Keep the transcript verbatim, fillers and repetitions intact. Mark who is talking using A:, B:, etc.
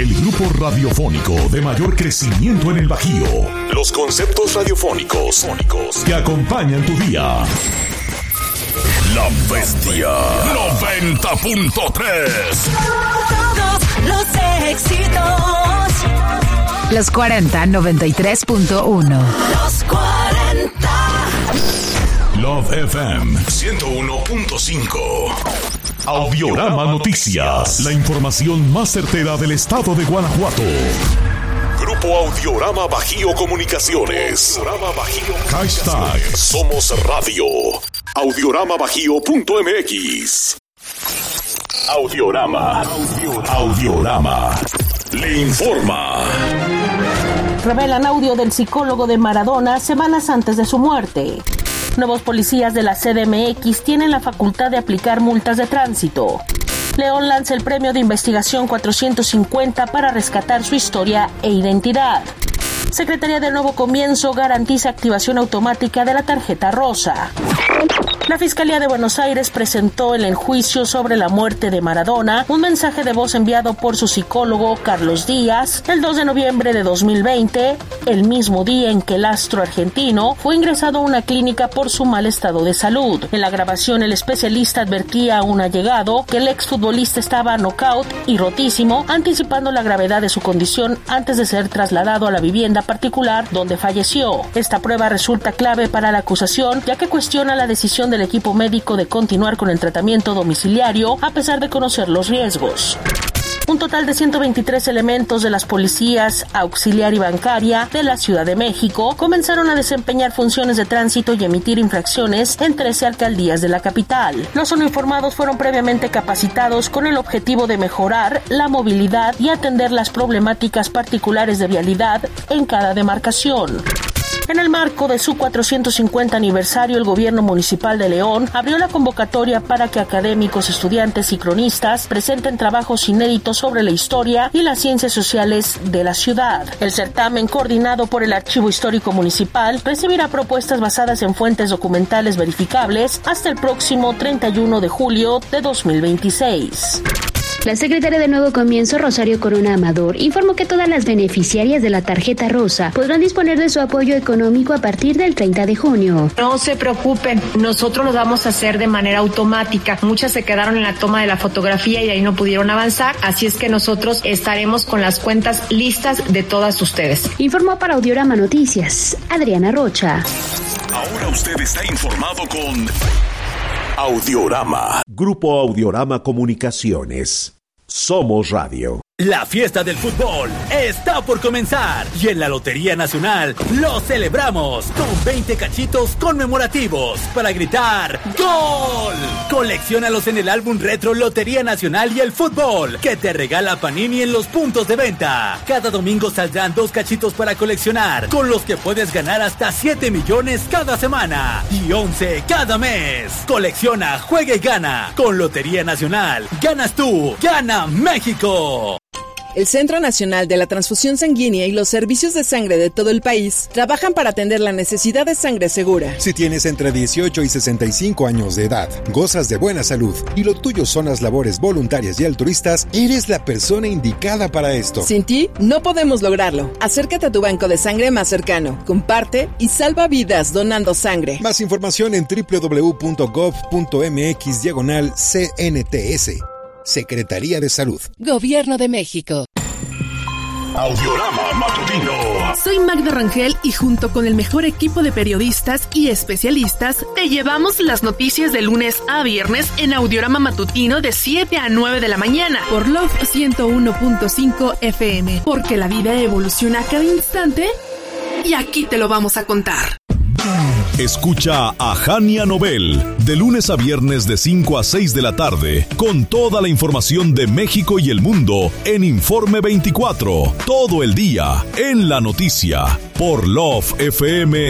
A: el grupo radiofónico de mayor crecimiento en el Bajío. Los conceptos radiofónicos que acompañan tu día. La Bestia noventa punto tres.
B: Todos los éxitos.
C: Los cuarenta, noventa y tres punto uno.
B: Los cuarenta.
A: Love F M ciento uno punto cinco. Audiorama Noticias. La información más certera del estado de Guanajuato. Grupo Audiorama Bajío Comunicaciones. Audiorama Bajío. Hashtag Somos Radio. audiorama bajío punto m x. Audiorama. Audiorama. Le informa.
D: Revelan audio del psicólogo de Maradona semanas antes de su muerte. Nuevos policías de la C D M X tienen la facultad de aplicar multas de tránsito. León lanza el premio de investigación cuatrocientos cincuenta para rescatar su historia e identidad. Secretaría de Nuevo Comienzo garantiza activación automática de la tarjeta rosa. La Fiscalía de Buenos Aires presentó en el juicio sobre la muerte de Maradona un mensaje de voz enviado por su psicólogo Carlos Díaz el dos de noviembre de dos mil veinte, el mismo día en que el astro argentino fue ingresado a una clínica por su mal estado de salud. En la grabación, el especialista advertía a un allegado que el exfutbolista estaba nocaut y rotísimo, anticipando la gravedad de su condición antes de ser trasladado a la vivienda particular donde falleció. Esta prueba resulta clave para la acusación, ya que cuestiona la decisión del equipo médico de continuar con el tratamiento domiciliario a pesar de conocer los riesgos. Un total de ciento veintitrés elementos de las policías auxiliar y bancaria de la Ciudad de México comenzaron a desempeñar funciones de tránsito y emitir infracciones en trece alcaldías de la capital. Los uniformados fueron previamente capacitados con el objetivo de mejorar la movilidad y atender las problemáticas particulares de vialidad en cada demarcación. En el marco de su cuatrocientos cincuenta aniversario, el gobierno municipal de León abrió la convocatoria para que académicos, estudiantes y cronistas presenten trabajos inéditos sobre la historia y las ciencias sociales de la ciudad. El certamen, coordinado por el Archivo Histórico Municipal, recibirá propuestas basadas en fuentes documentales verificables hasta el próximo treinta y uno de julio de dos mil veintiséis.
E: La secretaria de Nuevo Comienzo, Rosario Corona Amador, informó que todas las beneficiarias de la tarjeta rosa podrán disponer de su apoyo económico a partir del treinta de junio.
F: No se preocupen, nosotros lo vamos a hacer de manera automática. Muchas se quedaron en la toma de la fotografía y ahí no pudieron avanzar, así es que nosotros estaremos con las cuentas listas de todas ustedes.
E: Informó para Audiorama Noticias, Adriana Rocha.
A: Ahora usted está informado con Audiorama.
G: Grupo Audiorama Comunicaciones. Somos Radio.
H: La fiesta del fútbol está por comenzar y en la Lotería Nacional lo celebramos con veinte cachitos conmemorativos para gritar ¡Gol! Colecciónalos en el álbum retro Lotería Nacional y el Fútbol que te regala Panini en los puntos de venta. Cada domingo saldrán dos cachitos para coleccionar, con los que puedes ganar hasta siete millones cada semana y once cada mes. Colecciona, juega y gana. Con Lotería Nacional, ganas tú, gana México.
I: El Centro Nacional de la Transfusión Sanguínea y los servicios de sangre de todo el país trabajan para atender la necesidad de sangre segura.
J: Si tienes entre dieciocho y sesenta y cinco años de edad, gozas de buena salud y lo tuyo son las labores voluntarias y altruistas, eres la persona indicada para esto.
I: Sin ti, no podemos lograrlo. Acércate a tu banco de sangre más cercano, comparte y salva vidas donando sangre.
J: Más información en doble u doble u doble u punto gov punto m x diagonal C N T S. Secretaría de Salud.
K: Gobierno de México.
A: Audiorama Matutino.
K: Soy Magda Rangel y junto con el mejor equipo de periodistas y especialistas te llevamos las noticias de lunes a viernes en Audiorama Matutino de siete a nueve de la mañana por Love ciento uno punto cinco F M, porque la vida evoluciona a cada instante y aquí te lo vamos a contar.
A: Escucha a Jania Nobel de lunes a viernes de cinco a seis de la tarde con toda la información de México y el mundo en Informe veinticuatro, todo el día en la noticia por Love F M